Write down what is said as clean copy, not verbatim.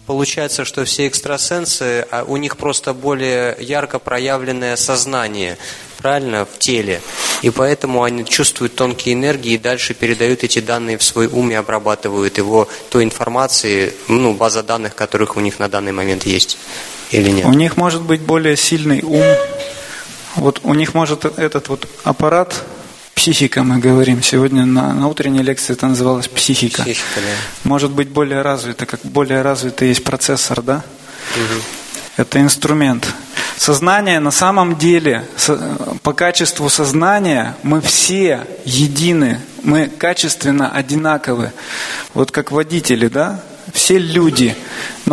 Получается, что все экстрасенсы, у них просто более ярко проявленное сознание, правильно, в теле. И поэтому они чувствуют тонкие энергии и дальше передают эти данные в свой ум и обрабатывают его той информацией, база данных, которых у них на данный момент есть. Или нет? У них может быть более сильный ум. Вот у них может этот вот аппарат, психика, мы говорим. Сегодня на утренней лекции это называлось психика. Психика, да. Может быть более развита, как более развитый есть процессор, да? Угу. Это инструмент. Сознание на самом деле, по качеству сознания мы все едины, мы качественно одинаковы. Вот как водители, да? Все люди.